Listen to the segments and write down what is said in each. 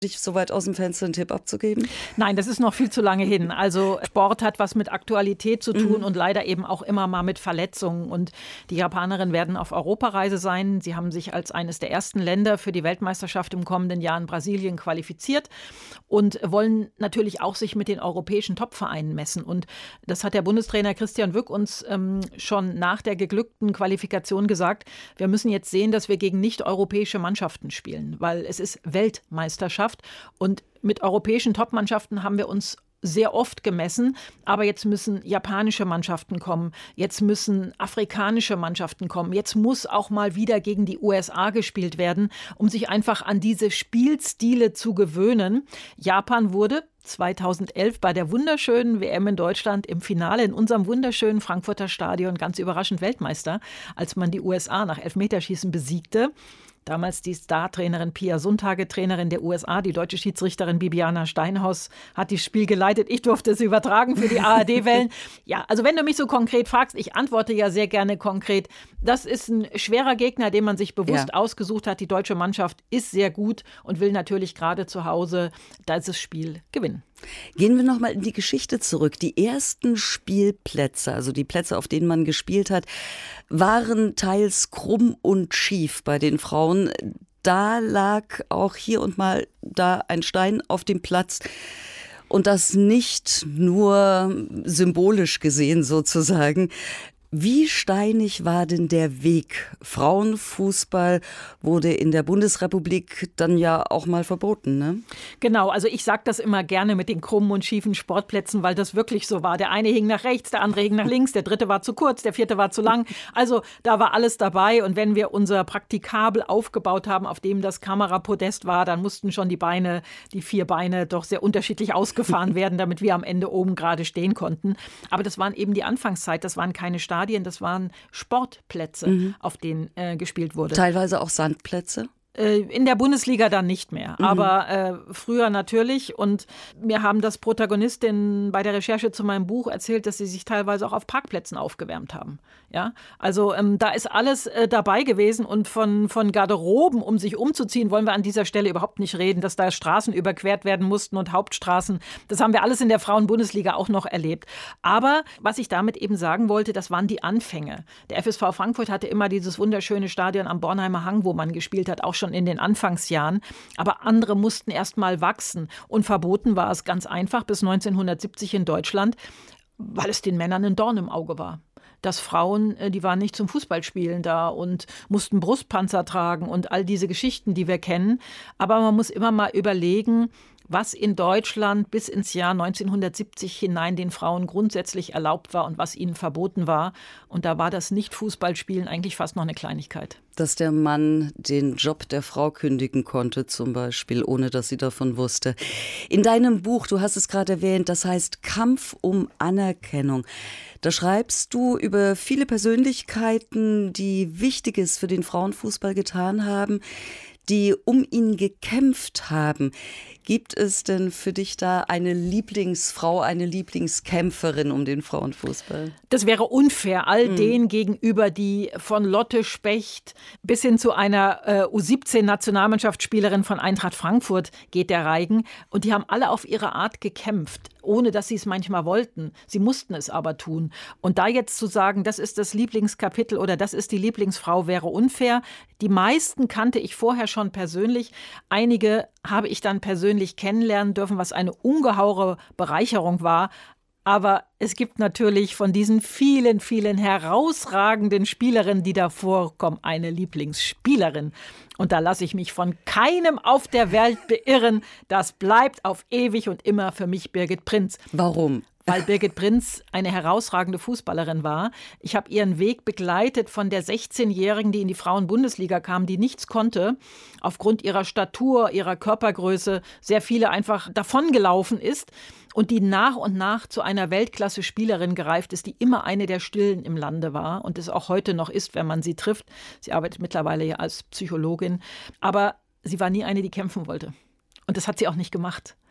dich so weit aus dem Fenster einen Tipp abzugeben? Nein, das ist noch viel zu lange hin. Also Sport hat was mit Aktualität zu tun und leider eben auch immer mal mit Verletzungen. Und die Japanerinnen werden auf Europareise sein. Sie haben sich als eines der ersten Länder für die Weltmeisterschaft im kommenden Jahr in Brasilien qualifiziert und wollen natürlich auch sich mit den europäischen Topvereinen messen. Und das hat der Bundestrainer Christian Wück uns schon nach der geglückten Qualifikation gesagt. Wir müssen jetzt sehen, dass wir gegen nicht-europäische Mannschaften spielen, weil es ist Weltmeisterschaft. Und mit europäischen Topmannschaften haben wir uns sehr oft gemessen, aber jetzt müssen japanische Mannschaften kommen, jetzt müssen afrikanische Mannschaften kommen, jetzt muss auch mal wieder gegen die USA gespielt werden, um sich einfach an diese Spielstile zu gewöhnen. Japan wurde 2011 bei der wunderschönen WM in Deutschland im Finale in unserem wunderschönen Frankfurter Stadion ganz überraschend Weltmeister, als man die USA nach Elfmeterschießen besiegte. Damals die Star-Trainerin Pia Sundhage, Trainerin der USA, die deutsche Schiedsrichterin Bibiana Steinhaus hat das Spiel geleitet. Ich durfte es übertragen für die ARD-Wellen. Ja, also wenn du mich so konkret fragst, ich antworte ja sehr gerne konkret. Das ist ein schwerer Gegner, den man sich bewusst ausgesucht hat. Die deutsche Mannschaft ist sehr gut und will natürlich gerade zu Hause dieses Spiel gewinnen. Gehen wir nochmal in die Geschichte zurück. Die ersten Spielplätze, also die Plätze, auf denen man gespielt hat, waren teils krumm und schief bei den Frauen. Da lag auch hier und mal da ein Stein auf dem Platz. Und das nicht nur symbolisch gesehen sozusagen. Wie steinig war denn der Weg? Frauenfußball wurde in der Bundesrepublik dann ja auch mal verboten, ne? Genau, also ich sage das immer gerne mit den krummen und schiefen Sportplätzen, weil das wirklich so war. Der eine hing nach rechts, der andere hing nach links, der dritte war zu kurz, der vierte war zu lang. Also da war alles dabei und wenn wir unser Praktikabel aufgebaut haben, auf dem das Kamerapodest war, dann mussten schon die 4 Beine doch sehr unterschiedlich ausgefahren werden, damit wir am Ende oben gerade stehen konnten. Aber das waren eben die Anfangszeit, das waren keine Stadien, das waren Sportplätze, auf denen gespielt wurde. Teilweise auch Sandplätze? In der Bundesliga dann nicht mehr, aber früher natürlich. Und mir haben das Protagonistinnen bei der Recherche zu meinem Buch erzählt, dass sie sich teilweise auch auf Parkplätzen aufgewärmt haben. Ja, also da ist alles dabei gewesen und von Garderoben, um sich umzuziehen, wollen wir an dieser Stelle überhaupt nicht reden, dass da Straßen überquert werden mussten und Hauptstraßen. Das haben wir alles in der Frauen-Bundesliga auch noch erlebt. Aber was ich damit eben sagen wollte, das waren die Anfänge. Der FSV Frankfurt hatte immer dieses wunderschöne Stadion am Bornheimer Hang, wo man gespielt hat, auch schon in den Anfangsjahren. Aber andere mussten erst mal wachsen. Und verboten war es ganz einfach bis 1970 in Deutschland, weil es den Männern ein Dorn im Auge war. Dass Frauen, die waren nicht zum Fußballspielen da und mussten Brustpanzer tragen und all diese Geschichten, die wir kennen. Aber man muss immer mal überlegen, was in Deutschland bis ins Jahr 1970 hinein den Frauen grundsätzlich erlaubt war und was ihnen verboten war. Und da war das Nicht-Fußballspielen eigentlich fast noch eine Kleinigkeit. Dass der Mann den Job der Frau kündigen konnte zum Beispiel, ohne dass sie davon wusste. In deinem Buch, du hast es gerade erwähnt, das heißt Kampf um Anerkennung. Da schreibst du über viele Persönlichkeiten, die Wichtiges für den Frauenfußball getan haben, die um ihn gekämpft haben. Gibt es denn für dich da eine Lieblingsfrau, eine Lieblingskämpferin um den Frauenfußball? Das wäre unfair all denen gegenüber, die von Lotte Specht bis hin zu einer U17-Nationalmannschaftsspielerin von Eintracht Frankfurt geht der Reigen. Und die haben alle auf ihre Art gekämpft, ohne dass sie es manchmal wollten. Sie mussten es aber tun. Und da jetzt zu sagen, das ist das Lieblingskapitel oder das ist die Lieblingsfrau, wäre unfair. Die meisten kannte ich vorher schon persönlich. Einige habe ich dann persönlich kennenlernen dürfen, was eine ungeheure Bereicherung war. Aber es gibt natürlich von diesen vielen, vielen herausragenden Spielerinnen, die da vorkommen, eine Lieblingsspielerin. Und da lasse ich mich von keinem auf der Welt beirren. Das bleibt auf ewig und immer für mich Birgit Prinz. Warum? Weil Birgit Prinz eine herausragende Fußballerin war. Ich habe ihren Weg begleitet von der 16-Jährigen, die in die Frauen-Bundesliga kam, die nichts konnte, aufgrund ihrer Statur, ihrer Körpergröße, sehr viele einfach davongelaufen ist und die nach und nach zu einer Weltklasse-Spielerin gereift ist, die immer eine der Stillen im Lande war und es auch heute noch ist, wenn man sie trifft. Sie arbeitet mittlerweile ja als Psychologin, aber sie war nie eine, die kämpfen wollte. Und das hat sie auch nicht gemacht.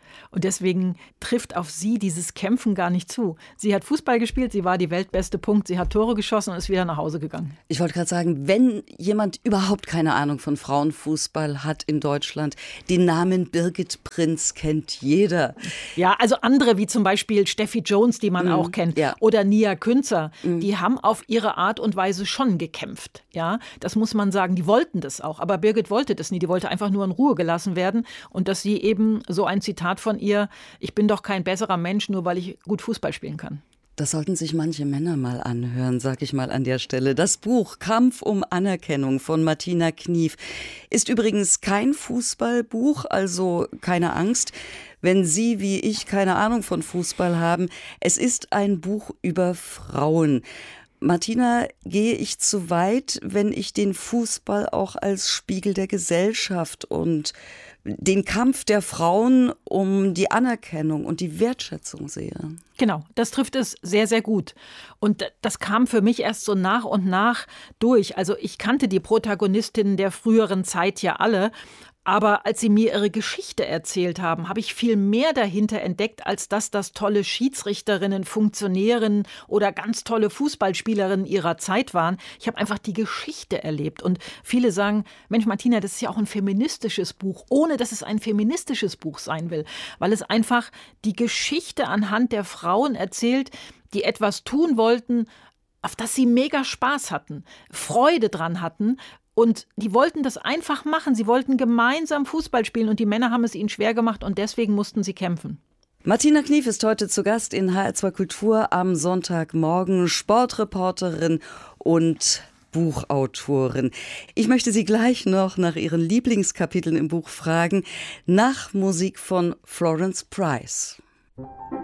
Und deswegen trifft auf sie dieses Kämpfen gar nicht zu. Sie hat Fußball gespielt, sie war die weltbeste Punkt, sie hat Tore geschossen und ist wieder nach Hause gegangen. Ich wollte gerade sagen, wenn jemand überhaupt keine Ahnung von Frauenfußball hat in Deutschland, den Namen Birgit Prinz kennt jeder. Ja, also andere wie zum Beispiel Steffi Jones, die man auch kennt, ja. oder Nia Künzer, die haben auf ihre Art und Weise schon gekämpft. Ja, das muss man sagen, die wollten das auch. Aber Birgit wollte das nie, die wollte einfach nur in Ruhe gelassen werden. Und dass sie eben so ein Zitat von ihr, ich bin doch kein besserer Mensch, nur weil ich gut Fußball spielen kann. Das sollten sich manche Männer mal anhören, sag ich mal an der Stelle. Das Buch Kampf um Anerkennung von Martina Knief ist übrigens kein Fußballbuch, also keine Angst, wenn Sie wie ich keine Ahnung von Fußball haben. Es ist ein Buch über Frauen. Martina, gehe ich zu weit, wenn ich den Fußball auch als Spiegel der Gesellschaft und den Kampf der Frauen um die Anerkennung und die Wertschätzung sehe? Genau, das trifft es sehr, sehr gut. Und das kam für mich erst so nach und nach durch. Also ich kannte die Protagonistinnen der früheren Zeit ja alle. Aber als sie mir ihre Geschichte erzählt haben, habe ich viel mehr dahinter entdeckt, als dass das tolle Schiedsrichterinnen, Funktionärinnen oder ganz tolle Fußballspielerinnen ihrer Zeit waren. Ich habe einfach die Geschichte erlebt. Und viele sagen, Mensch Martina, das ist ja auch ein feministisches Buch, ohne dass es ein feministisches Buch sein will. Weil es einfach die Geschichte anhand der Frauen erzählt, die etwas tun wollten, auf das sie mega Spaß hatten, Freude dran hatten. Und die wollten das einfach machen. Sie wollten gemeinsam Fußball spielen und die Männer haben es ihnen schwer gemacht und deswegen mussten sie kämpfen. Martina Knief ist heute zu Gast in HR2 Kultur am Sonntagmorgen, Sportreporterin und Buchautorin. Ich möchte Sie gleich noch nach Ihren Lieblingskapiteln im Buch fragen, nach Musik von Florence Price.